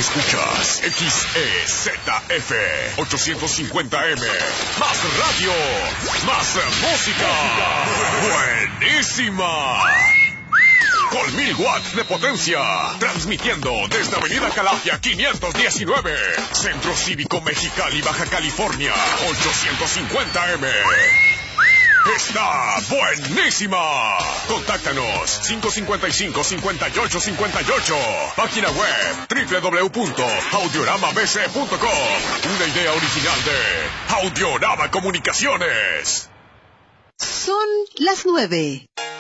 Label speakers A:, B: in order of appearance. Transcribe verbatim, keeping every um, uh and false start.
A: Escuchas X E Z F ochocientos cincuenta M. Más radio, más música. Buenísima. Con mil watts de potencia. Transmitiendo desde Avenida Calafia quinientos diecinueve. Centro Cívico Mexicali, Baja California. ochocientos cincuenta M. Está buenísima. Contáctanos cinco cinco cinco, cinco ocho cinco ocho. Página web doble u doble u doble u punto audiorama b c punto com. Una idea original de Audiorama Comunicaciones.
B: Son las nueve.